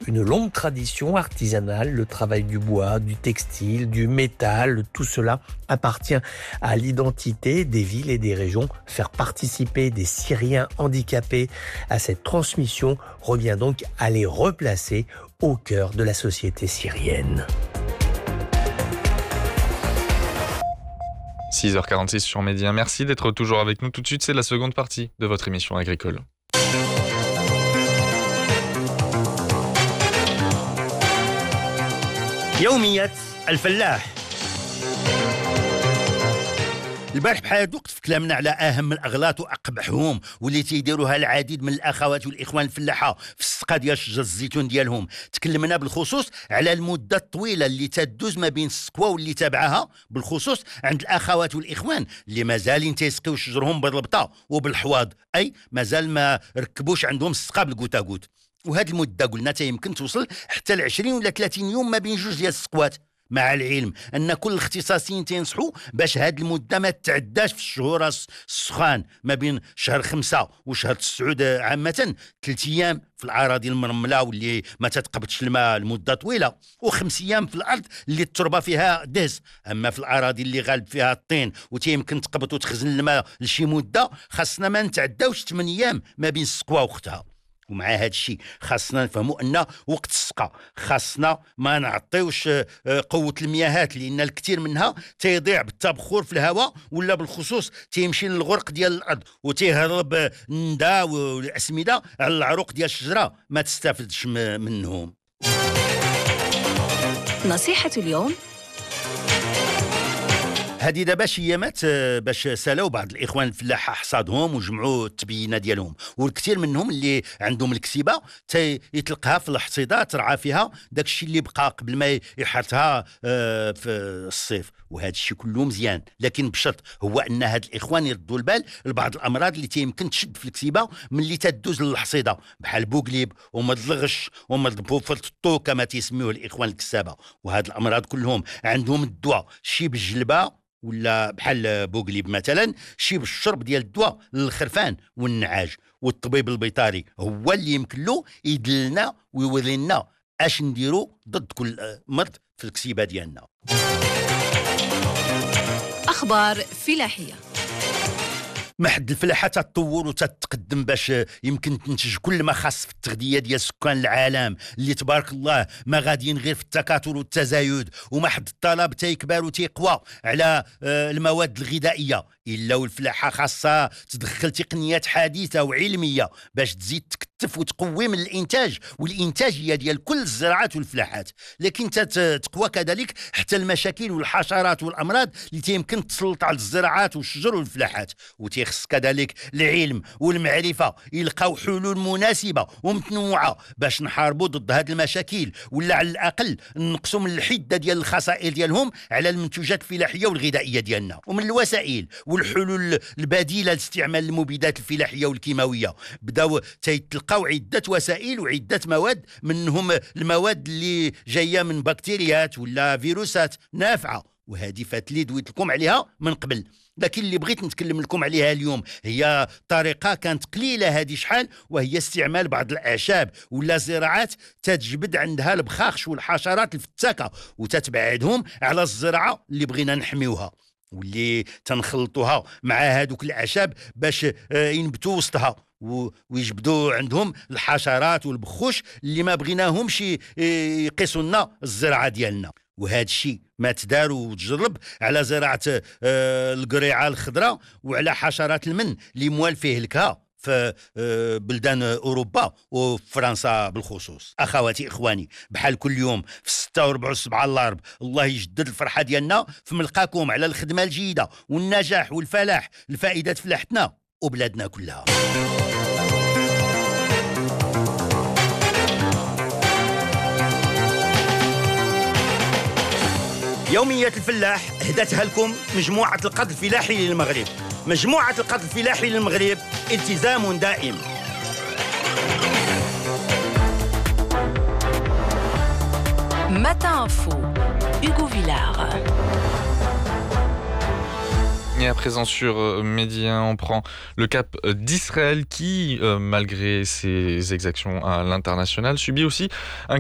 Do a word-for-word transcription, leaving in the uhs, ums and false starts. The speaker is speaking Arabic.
une longue tradition artisanale, le travail du bois, du textile, du métal, tout cela appartient à l'identité des villes et des régions. Faire participer des Syriens handicapés à cette transmission revient donc à les replacer au cœur de la société syrienne. six heures quarante-six sur Média. Merci d'être toujours avec nous. Tout de suite, c'est la seconde partie de votre émission agricole. يوميات الفلاح. البارح بحال هاد الوقت في كلامنا على اهم الاغلاط واقبحهم واللي تيديروها العديد من الاخوات والاخوان الفلاحه في السقا ديال شجر الزيتون ديالهم. تكلمنا بالخصوص على المده الطويله اللي تدوز ما بين السكوى واللي تابعها، بالخصوص عند الاخوات والاخوان اللي مازالين تيسقيو شجرهم بالربطه وبالحواض، اي مازال ما ركبوش عندهم السقا بالكوتاكوت. وهاد المده قلنا يمكن توصل حتى ل عشرين ولا ثلاثين يوم ما بين جوج ديال السقوات، مع العلم ان كل الاختصاصيين تينصحوا باش هاد المده ما تتعداش في الشهور السخان ما بين شهر خمسة وشهر تسعود عامه، ثلاث ايام في الاراضي المرمله واللي ما تتقبضش الماء لمده طويله، وخمس ايام في الارض اللي التربه فيها دهس. اما في الاراضي اللي غالب فيها الطين وتيمكن تقبض وتخزن الماء لشي مده، خاصنا ما نتعداوش ثمانية ايام ما بين السقوى وقتها. ومع هذا الشيء خاصنا نفهموا ان وقت السقا خاصنا ما نعطيوش قوه المياهات، لان الكثير منها تيضيع بالتبخر في الهواء ولا بالخصوص تيمشي للغرق ديال الارض وتيهرب الندى والاسمده على العروق ديال الشجره ما تستافدش منهم. نصيحه اليوم هذه دابا شي ايامات باش سالاو بعض الاخوان الفلاحه حصادهم وجمعوا التبيينه ديالهم، والكثير منهم اللي عندهم الكسيبه يتلقاها في الحصيده ترعى فيها داك الشيء اللي بقى قبل ما يحرثها في الصيف. وهذا الشيء كله مزيان، لكن بشرط هو ان هاد الاخوان يردوا البال لبعض الامراض اللي تيمكن تشد في الكسيبه ملي تدوز للحصيده، بحال بوقليب ومرض الغش ومرض بوفرت الطو كما تيسميوه الاخوان الكسابه. وهاد الامراض كلهم عندهم الدواء، شي بالجلبه ولا بحال بوقليب مثلا، شي بالشرب ديال الدواء للخرفان والنعاج. والطبيب البيطري هو اللي يمكن له يدلنا ويوري لنا اش نديروا ضد كل مرض في الكسيبه ديالنا. اخبار فلاحيه. محد الفلاحه تتطور وتتقدم باش يمكن تنتج كل ما خاص في التغذيه ديال سكان العالم اللي تبارك الله ما غاديين غير في التكاثر والتزايد، ومحد الطلب تيكبر وتيقوى على المواد الغذائيه. الا والفلاحه خاصها تدخل تقنيات حديثه وعلميه باش تزيد تكتف وتقوي من الانتاج والانتاجيه ديال كل الزراعات والفلاحات، لكن تقوى كذلك حتى المشاكل والحشرات والامراض اللي تيمكن تسلط على الزراعات والشجر والفلاحات. وتيخص كذلك العلم والمعرفه يلقاو حلول مناسبه ومتنوعه باش نحاربوا ضد هذه المشاكل، ولا على الاقل نقصوا من الحده ديال الخسائر ديالهم على المنتوجات الفلاحيه والغذائيه ديالنا. ومن الوسائل والحلول البديله لاستعمال المبيدات الفلاحيه والكيماويه بداو تيتلقاو عده وسائل وعده مواد، منهم المواد اللي جايه من بكتيريات ولا فيروسات نافعه، وهذه فات لي دويت لكم عليها من قبل. لكن اللي بغيت نتكلم لكم عليها اليوم هي طريقه كانت قليله هذه شحال، وهي استعمال بعض الاعشاب ولا زراعات تتجبد عندها البخاخش والحشرات الفتاكه وتتبعدهم على الزراعه اللي بغينا نحميوها، واللي تنخلطوها مع هذوك الاعشاب باش ينبتوا وسطها ويجبدوا عندهم الحشرات والبخوش اللي ما بغيناهمش يقيسوا لنا الزراعه ديالنا. وهذا الشيء ما تدار وتجرب على زراعه القريعه الخضراء وعلى حشرات المن اللي موال فيه الكها في بلدان اوروبا وفرنسا بالخصوص. اخواتي اخواني، بحال كل يوم في ستة وربع وسبعة الغرب، الله يجدد الفرحه ديالنا في ملقاكم على الخدمه الجيده والنجاح والفلاح لفائده فلاحتنا وبلادنا كلها. يوميات الفلاح هدتها لكم مجموعة القطر الفلاحي للمغرب. مجموعة القطر الفلاحي للمغرب، التزام دائم. Matin Info, Hugo Villard. Et à présent sur Média, on prend le cap d'Israël qui, euh, malgré ses exactions à l'international, subit aussi un